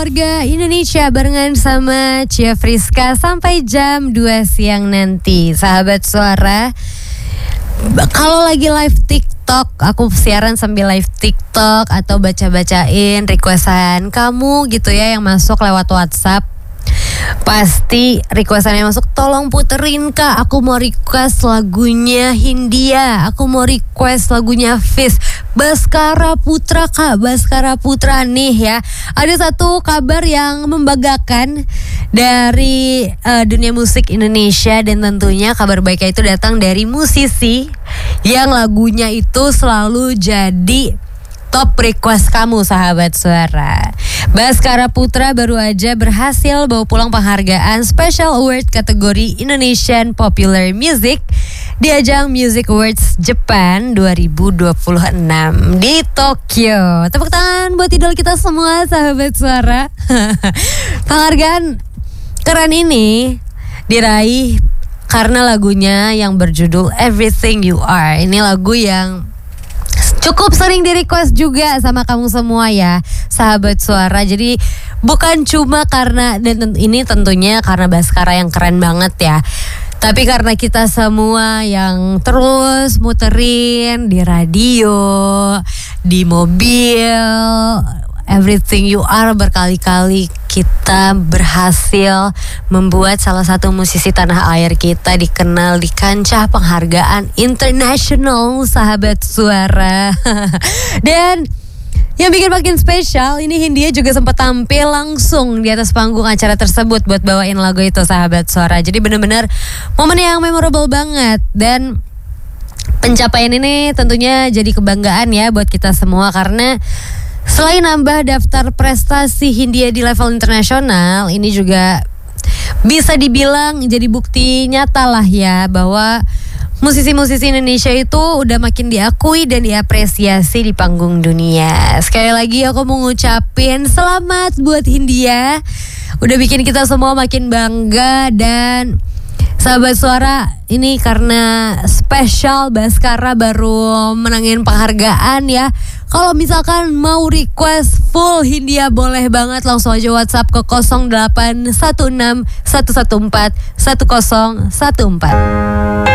warga Indonesia, barengan sama Cia Friska sampai jam 2 siang nanti. Sahabat Suara, kalau lagi live TikTok, aku siaran sambil live TikTok atau baca-bacain requestan kamu gitu ya yang masuk lewat WhatsApp. Pasti requestannya masuk, tolong puterin Kak, aku mau request lagunya Hindia, aku mau request lagunya Fis, Baskara Putra Kak, Baskara Putra nih ya. Ada satu kabar yang membanggakan dari dunia musik Indonesia, dan tentunya kabar baiknya itu datang dari musisi yang lagunya itu selalu jadi top request kamu, sahabat Suara. Baskara Putra baru aja berhasil bawa pulang penghargaan Special Award kategori Indonesian Popular Music di ajang Music Awards Japan 2026 di Tokyo. Tepuk tangan buat idol kita semua, sahabat Suara. Penghargaan keren ini diraih karena lagunya yang berjudul Everything You Are. Ini lagu yang cukup sering di request juga sama kamu semua ya, sahabat Suara. Jadi bukan cuma karena, dan ini tentunya karena Baskara yang keren banget ya, tapi karena kita semua yang terus muterin di radio, di mobil, Everything You Are, berkali-kali kita berhasil membuat salah satu musisi tanah air kita dikenal di kancah penghargaan internasional, sahabat Suara. Dan yang bikin makin spesial, ini Hindia juga sempat tampil langsung di atas panggung acara tersebut buat bawain lagu itu, sahabat Suara. Jadi benar-benar momen yang memorable banget, dan pencapaian ini tentunya jadi kebanggaan ya buat kita semua, karena selain nambah daftar prestasi Hindia di level internasional, ini juga bisa dibilang jadi bukti nyata lah ya bahwa musisi-musisi Indonesia itu udah makin diakui dan diapresiasi di panggung dunia. Sekali lagi aku mau ngucapin selamat buat Hindia, udah bikin kita semua makin bangga. Dan sahabat Suara, ini karena spesial Baskara baru menangin penghargaan ya. Kalau misalkan mau request full Hindia, boleh banget langsung aja WhatsApp ke 0816 114 1014.